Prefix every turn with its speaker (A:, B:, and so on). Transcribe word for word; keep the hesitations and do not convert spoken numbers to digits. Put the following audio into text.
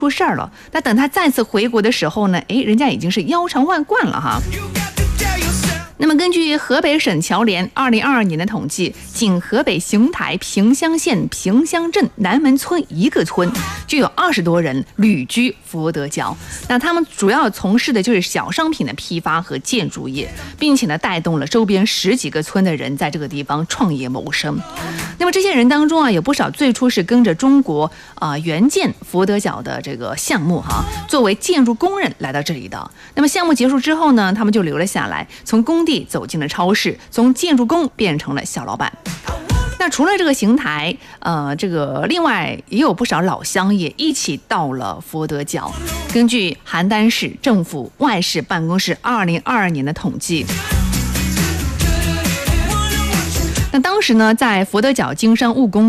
A: 出事儿了。那等他再次回国的时候呢，哎，人家已经是腰缠万贯了哈。那么根据河北省侨联二零二二年的统计，仅河北邢台萍乡县萍乡镇南门村一个村就有二十多人旅居佛得角。那他们主要从事的就是小商品的批发和建筑业，并且呢带动了周边十几个村的人在这个地方创业谋生。那么这些人当中啊，有不少最初是跟着中国啊、呃、援建佛得角的这个项目哈，作为建筑工人来到这里的。那么项目结束之后呢，他们就留了下来，从工地走进了超市，从建筑工变成了小老板。那除了这个邢台，呃，这个另外也有不少老乡也一起到了佛得角。根据邯郸市政府外事办公室二零二二年的统计，那当时呢，在佛得角经商务工